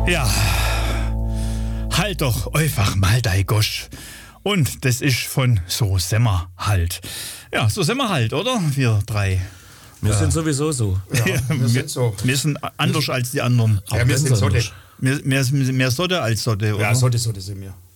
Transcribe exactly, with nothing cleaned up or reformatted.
Ja, halt doch einfach mal dei Gosch. Und das ist von So Semmer halt. Ja, so sind wir halt, oder? Wir drei. Wir ja. sind sowieso so. Ja, wir, wir sind so. Wir sind anders als die anderen. Ja, wir sind Sotte. Mehr, mehr, mehr Sotte als Sotte, oder? Ja, Sotte, Sotte sind wir.